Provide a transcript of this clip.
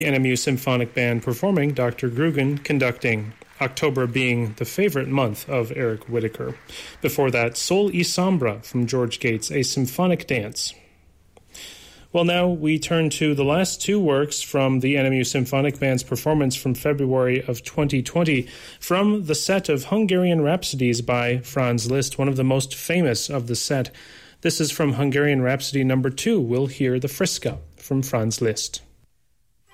NMU Symphonic Band performing, Dr. Grugan conducting. October being the favorite month of Eric Whitacre. Before that, Sol y Sombra from George Gates, a symphonic dance. Well, now we turn to the last two works from the NMU Symphonic Band's performance from February of 2020 from the set of Hungarian Rhapsodies by Franz Liszt, one of the most famous of the set. This is from Hungarian Rhapsody number 2. We'll hear the Friska from Franz Liszt.